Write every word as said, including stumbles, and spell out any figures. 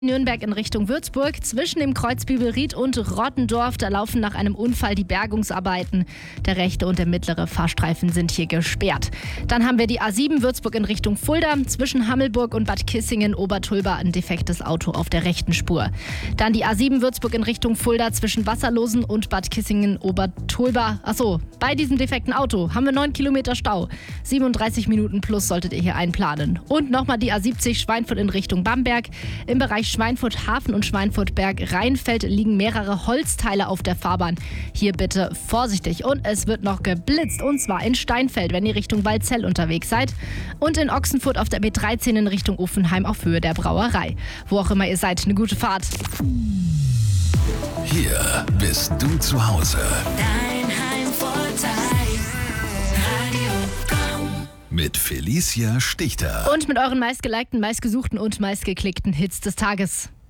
Nürnberg in Richtung Würzburg. Zwischen dem Kreuz Bibelried und Rottendorf, da laufen nach einem Unfall die Bergungsarbeiten. Der rechte und der mittlere Fahrstreifen sind hier gesperrt. Dann haben wir die A sieben Würzburg in Richtung Fulda. Zwischen Hammelburg und Bad Kissingen-Obertulba ein defektes Auto auf der rechten Spur. Dann die A sieben Würzburg in Richtung Fulda zwischen Wasserlosen und Bad Kissingen-Obertulba. Achso, bei diesem defekten Auto haben wir neun Kilometer Stau. siebenunddreißig Minuten plus solltet ihr hier einplanen. Und nochmal die A siebzig Schweinfurt in Richtung Bamberg. Im Bereich Schweinfurt-Hafen und Schweinfurt-Berg-Rheinfeld liegen mehrere Holzteile auf der Fahrbahn. Hier bitte vorsichtig. Und es wird noch geblitzt, und zwar in Steinfeld, wenn ihr Richtung Waldzell unterwegs seid. Und in Ochsenfurt auf der B dreizehn in Richtung Uffenheim auf Höhe der Brauerei. Wo auch immer ihr seid, eine gute Fahrt. Hier bist du zu Hause. Dein Heimvorteil. Radio Komm. Mit Felicia Stichter. Und mit euren meistgelikten, meistgesuchten und meistgeklickten Hits des Tages.